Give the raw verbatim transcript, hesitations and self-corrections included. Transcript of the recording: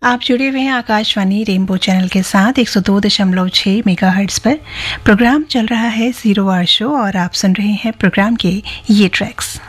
आप जुड़े हुए हैं आकाशवाणी रेनबो चैनल के साथ एक सौ दो दशमलव छह मेगाहर्ट्ज पर। प्रोग्राम चल रहा है जीरो आवर शो और आप सुन रहे हैं प्रोग्राम के ये ट्रैक्स।